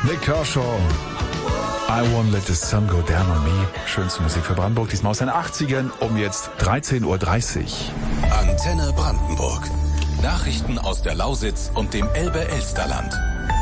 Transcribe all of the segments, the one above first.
Nick Kershaw. I won't let the sun go down on me. Schönste Musik für Brandenburg, diesmal aus den 80ern um jetzt 13.30 Uhr. Antenne Brandenburg. Nachrichten aus der Lausitz und dem Elbe-Elsterland.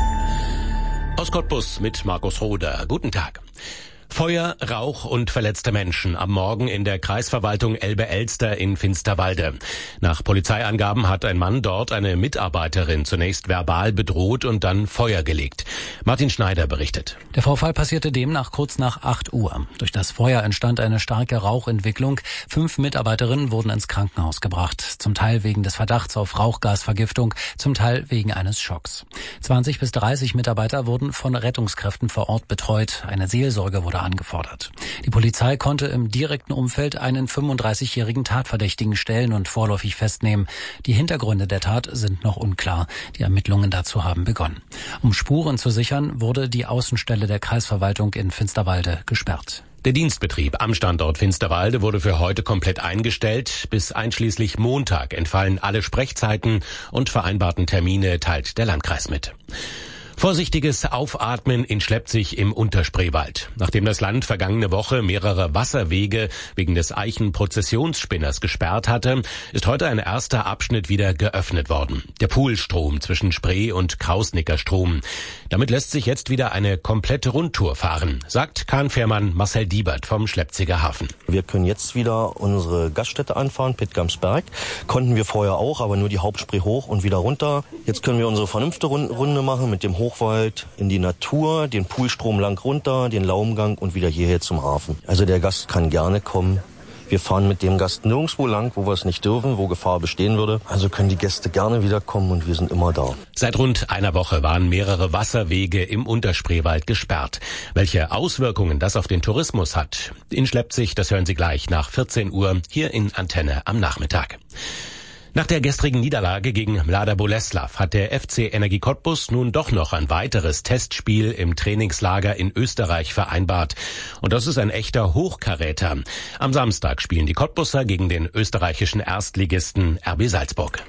Aus Cottbus mit Markus Roder. Guten Tag. Feuer, Rauch und verletzte Menschen am Morgen in der Kreisverwaltung Elbe-Elster in Finsterwalde. Nach Polizeiangaben hat ein Mann dort eine Mitarbeiterin zunächst verbal bedroht und dann Feuer gelegt. Martin Schneider berichtet. Der Vorfall passierte demnach kurz nach 8 Uhr. Durch das Feuer entstand eine starke Rauchentwicklung. 5 Mitarbeiterinnen wurden ins Krankenhaus gebracht. Zum Teil wegen des Verdachts auf Rauchgasvergiftung, zum Teil wegen eines Schocks. 20 bis 30 Mitarbeiter wurden von Rettungskräften vor Ort betreut. Eine Seelsorge wurde angefordert. Die Polizei konnte im direkten Umfeld einen 35-jährigen Tatverdächtigen stellen und vorläufig festnehmen. Die Hintergründe der Tat sind noch unklar. Die Ermittlungen dazu haben begonnen. Um Spuren zu sichern, wurde die Außenstelle der Kreisverwaltung in Finsterwalde gesperrt. Der Dienstbetrieb am Standort Finsterwalde wurde für heute komplett eingestellt. Bis einschließlich Montag entfallen alle Sprechzeiten und vereinbarten Termine, teilt der Landkreis mit. Vorsichtiges Aufatmen in Schleppzig im Unterspreewald. Nachdem das Land vergangene Woche mehrere Wasserwege wegen des Eichenprozessionsspinners gesperrt hatte, ist heute ein erster Abschnitt wieder geöffnet worden. Der Poolstrom zwischen Spree und Krausnickerstrom. Damit lässt sich jetzt wieder eine komplette Rundtour fahren, sagt Kahnfährmann Marcel Diebert vom Schleppziger Hafen. Wir können jetzt wieder unsere Gaststätte anfahren, Pittgamsberg. Konnten wir vorher auch, aber nur die Hauptspree hoch und wieder runter. Jetzt können wir unsere vernünftige Runde machen mit dem Hochwald in die Natur, den Poolstrom lang runter, den Laumgang und wieder hierher zum Hafen. Also der Gast kann gerne kommen. Wir fahren mit dem Gast nirgendwo lang, wo wir es nicht dürfen, wo Gefahr bestehen würde. Also können die Gäste gerne wiederkommen und wir sind immer da. Seit rund einer Woche waren mehrere Wasserwege im Unterspreewald gesperrt. Welche Auswirkungen das auf den Tourismus hat, in Schleppzig, das hören Sie gleich nach 14 Uhr hier in Antenne am Nachmittag. Nach der gestrigen Niederlage gegen Mlada Boleslav hat der FC Energie Cottbus nun doch noch ein weiteres Testspiel im Trainingslager in Österreich vereinbart. Und das ist ein echter Hochkaräter. Am Samstag spielen die Cottbusser gegen den österreichischen Erstligisten RB Salzburg.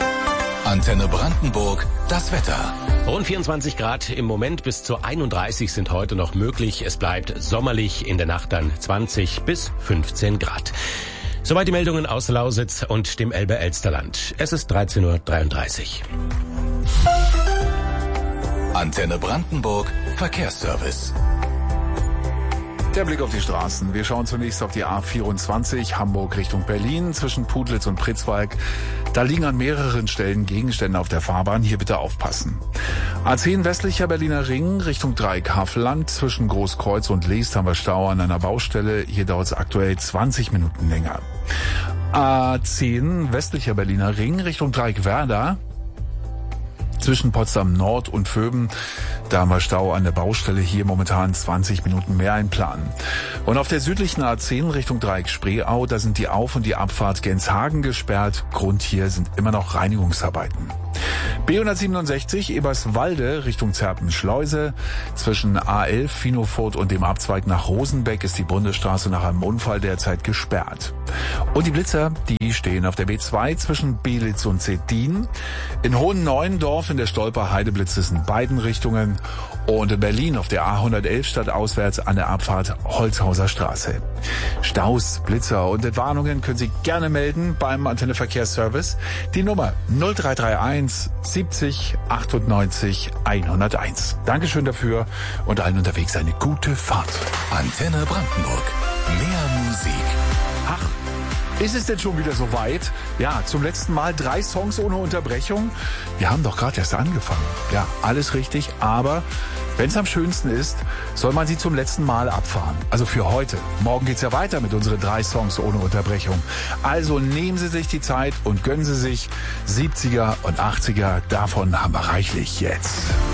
Antenne Brandenburg, das Wetter. Rund 24 Grad im Moment, bis zu 31 sind heute noch möglich. Es bleibt sommerlich, in der Nacht dann 20 bis 15 Grad. Soweit die Meldungen aus Lausitz und dem Elbe-Elsterland. Es ist 13.33 Uhr. Antenne Brandenburg, Verkehrsservice. Der Blick auf die Straßen. Wir schauen zunächst auf die A24 Hamburg Richtung Berlin zwischen Pudlitz und Pritzwalk. Da liegen an mehreren Stellen Gegenstände auf der Fahrbahn. Hier bitte aufpassen. A10 westlicher Berliner Ring Richtung Dreieck-Havelland. Zwischen Großkreuz und Leest haben wir Stau an einer Baustelle. Hier dauert es aktuell 20 Minuten länger. A10 westlicher Berliner Ring Richtung Dreieck-Werder. Zwischen Potsdam Nord und Vöben, da haben wir Stau an der Baustelle, hier momentan 20 Minuten mehr einplanen. Und auf der südlichen A10 Richtung Dreieck Spreeau, da sind die Auf- und die Abfahrt Genshagen gesperrt. Grund hier sind immer noch Reinigungsarbeiten. B167 Eberswalde Richtung Zerpen-Schleuse. Zwischen A11 Finofurt und dem Abzweig nach Rosenbeck ist die Bundesstraße nach einem Unfall derzeit gesperrt. Und die Blitzer, die stehen auf der B2 zwischen Belitz und Zeddin. In Hohen-Neuendorf in der Stolper-Heide blitzt es in beiden Richtungen. Und in Berlin auf der A111 stadtauswärts an der Abfahrt Holzhauser Straße. Staus, Blitzer und Entwarnungen können Sie gerne melden beim Antenne Verkehrsservice. Die Nummer 0331 70 98 101. Dankeschön dafür und allen unterwegs eine gute Fahrt. Antenne Brandenburg. Mehr Musik. Ach, ist es denn schon wieder soweit? Ja, zum letzten Mal 3 Songs ohne Unterbrechung. Wir haben doch gerade erst angefangen. Ja, alles richtig, aber wenn es am schönsten ist, soll man sie zum letzten Mal abfahren. Also für heute. Morgen geht's ja weiter mit unseren 3 Songs ohne Unterbrechung. Also nehmen Sie sich die Zeit und gönnen Sie sich 70er und 80er. Davon haben wir reichlich jetzt.